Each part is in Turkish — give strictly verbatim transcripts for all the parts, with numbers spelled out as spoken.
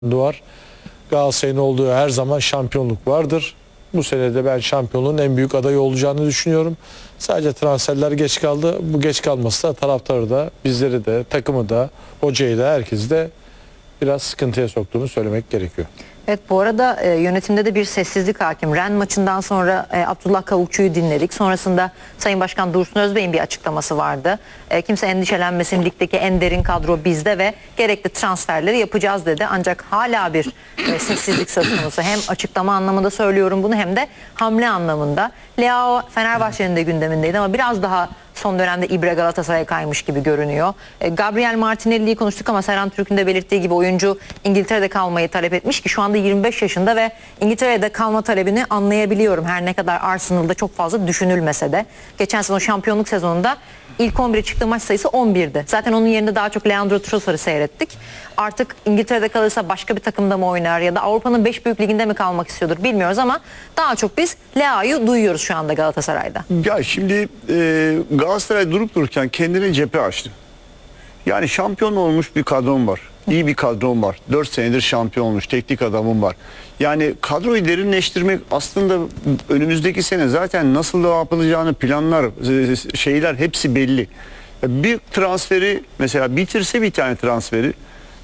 var. Galatasaray'ın olduğu her zaman şampiyonluk vardır. Bu sene de ben şampiyonluğun en büyük adayı olacağını düşünüyorum. Sadece transferler geç kaldı. Bu geç kalması da taraftarı da, bizleri de, takımı da, hocayı da, herkesi de biraz sıkıntıya soktuğunu söylemek gerekiyor. Evet, bu arada e, yönetimde de bir sessizlik hakim. Ren maçından sonra e, Abdullah Kavukçu'yu dinledik. Sonrasında Sayın Başkan Dursun Özbey'in bir açıklaması vardı. E, kimse endişelenmesin, ligdeki en derin kadro bizde ve gerekli transferleri yapacağız dedi. Ancak hala bir e, sessizlik söz konusu. Hem açıklama anlamında söylüyorum bunu, hem de hamle anlamında. Leao Fenerbahçe'nin de gündemindeydi ama biraz daha son dönemde İbre Galatasaray'a kaymış gibi görünüyor. E, Gabriel Martinelli'yi konuştuk ama Serhan Türk'ün de belirttiği gibi oyuncu İngiltere'de kalmayı talep etmiş ki şu anda yirmi beş yaşında ve İngiltere'de kalma talebini anlayabiliyorum. Her ne kadar Arsenal'da çok fazla düşünülmese de. Geçen sezon şampiyonluk sezonunda ilk on bire çıktığı maç sayısı on birdi. Zaten onun yerinde daha çok Leandro Trossard'ı seyrettik. Artık İngiltere'de kalırsa başka bir takımda mı oynar ya da Avrupa'nın beş büyük liginde mi kalmak istiyordur bilmiyoruz ama daha çok biz Leao'yu duyuyoruz şu anda Galatasaray'da. Ya şimdi e, Galatasaray durup dururken kendine cephe açtı. Yani şampiyon olmuş bir kadron var. İyi bir kadron var. dört senedir şampiyon olmuş. Teknik adamım var. Yani kadroyu derinleştirmek aslında önümüzdeki sene zaten nasıl da yapılacağını planlar, şeyler hepsi belli. Bir transferi mesela bitirse bir tane transferi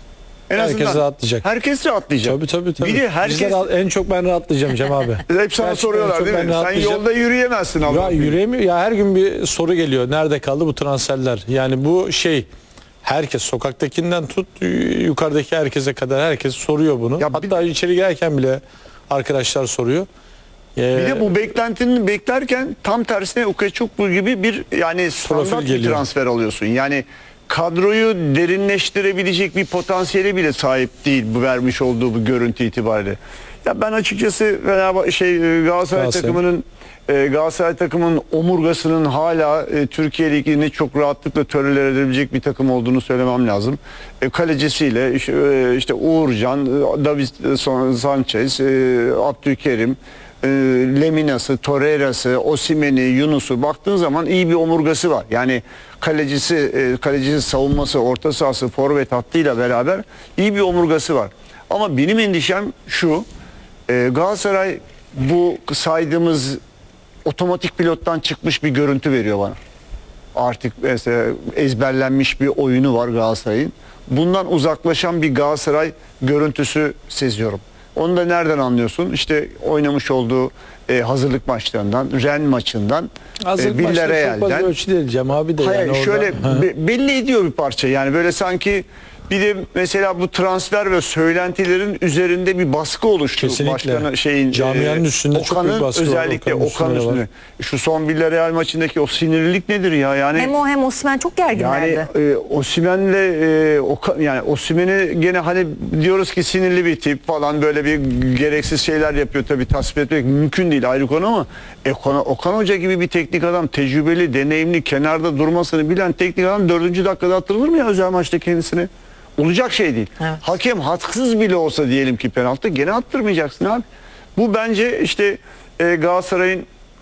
en herkes rahatlayacak. Herkes rahatlayacak. Tabii tabii. tabii. Bir de herkes... Bizler en çok ben rahatlayacağım Cem abi. Hep sana Gerçekten soruyorlar değil mi? Sen yolda yürüyemezsin. Ya yürüyemiyor. Ya her gün bir soru geliyor. Nerede kaldı bu transferler? Yani bu şey, herkes sokaktakinden tut yukarıdaki herkese kadar herkes soruyor bunu. Ya Hatta bir... içeri gelirken bile arkadaşlar soruyor. Ee, bir de bu beklentinin beklerken tam tersine Ukachukwu gibi bir yani standart bir transfer alıyorsun. Yani kadroyu derinleştirebilecek bir potansiyeli bile sahip değil bu vermiş olduğu bu görüntü itibariyle. Ya ben açıkçası veya şey Galatasaray, Galatasaray takımının e, Galatasaray takımının omurgasının hala e, Türkiye Ligi'ni çok rahatlıkla tolere edebilecek bir takım olduğunu söylemem lazım. E, kalecisiyle işte, e, işte Uğurcan, David Sanchez, e, Abdülkerim, e, Lemina'sı, Torreira'sı, Osimhen'i, Yunus'u baktığın zaman iyi bir omurgası var. Yani kalecisi, e, kalecisi savunması, orta sahası, forvet hattıyla beraber iyi bir omurgası var. Ama benim endişem şu, e, Galatasaray bu saydığımız otomatik pilottan çıkmış bir görüntü veriyor bana. Artık mesela ezberlenmiş bir oyunu var Galatasaray'ın. Bundan uzaklaşan bir Galatasaray görüntüsü seziyorum. Onu da nereden anlıyorsun? İşte oynamış olduğu e, hazırlık maçlarından, Ren maçından, hazırlık e, Villarreal'den. çok fazla ölçü değil Cem abi de. Hayır, yani şöyle orada... be, belli ediyor bir parça. Yani böyle sanki bir de mesela bu transfer ve söylentilerin üzerinde bir baskı oluştu. Kesinlikle. Başkanı şeyin camianın e, üstünde çok büyük baskı özellikle var. Okan üstünde. Şu son Villarreal maçındaki o sinirlilik nedir ya? Yani hem o hem Osimhen çok gerginlerdi. Yani e, Osimhen'le e, Okan, yani Osimhen'i gene hani diyoruz ki sinirli bir tip falan, böyle bir gereksiz şeyler yapıyor, tabii tasvip etmek mümkün değil, ayrı konu, ama e, Okan, Okan Hoca gibi bir teknik adam, tecrübeli, deneyimli, kenarda durmasını bilen teknik adam dördüncü dakikada attırılır mı ya özel maçta kendisini? Olacak şey değil. Evet. Hakem haksız bile olsa diyelim ki penaltı, gene attırmayacaksın abi. Bu bence işte e, Galatasaray'ın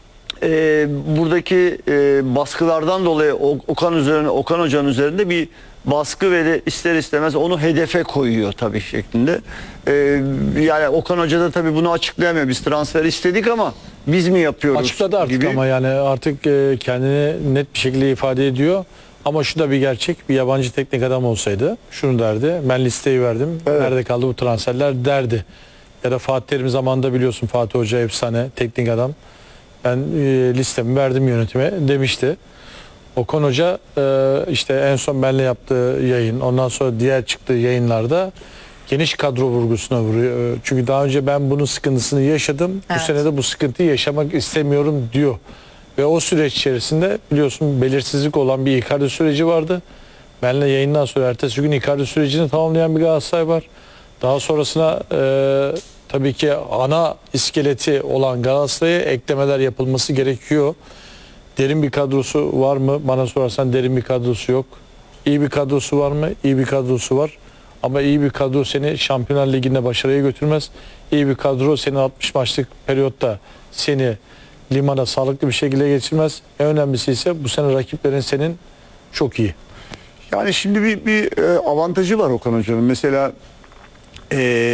e, buradaki e, baskılardan dolayı Okan üzerine, Okan Hoca'nın üzerinde bir baskı ve de ister istemez onu hedefe koyuyor tabii şeklinde. E, yani Okan Hoca da tabii bunu açıklayamıyor. Biz transfer istedik ama biz mi yapıyoruz? Açıkladı artık gibi. Ama yani artık e, kendini net bir şekilde ifade ediyor. Ama şu da bir gerçek, bir yabancı teknik adam olsaydı şunu derdi: ben listeyi verdim, evet, nerede kaldı bu transferler derdi. Ya da Fatih Terim zamanında biliyorsun, Fatih Hoca efsane teknik adam, ben e, listemi verdim yönetime demişti. Okan Hoca e, işte en son benimle yaptığı yayın, ondan sonra diğer çıktığı yayınlarda geniş kadro vurgusuna vuruyor. Çünkü daha önce ben bunun sıkıntısını yaşadım, evet, bu sene de bu sıkıntıyı yaşamak istemiyorum diyor. Ve o süreç içerisinde biliyorsun belirsizlik olan bir Icardi süreci vardı. Benle yayından sonra ertesi gün Icardi sürecini tamamlayan bir Galatasaray var. Daha sonrasına e, tabii ki ana iskeleti olan Galatasaray'a eklemeler yapılması gerekiyor. Derin bir kadrosu var mı? Bana sorarsan derin bir kadrosu yok. İyi bir kadrosu var mı? İyi bir kadrosu var. Ama iyi bir kadro seni Şampiyonlar Ligi'nde başarıya götürmez. İyi bir kadro seni altmış maçlık periyotta seni limana sağlıklı bir şekilde geçirmez. En önemlisi ise bu sene rakiplerin senin çok iyi. Yani şimdi bir, bir avantajı var Okan Hoca'nın. Mesela Ee,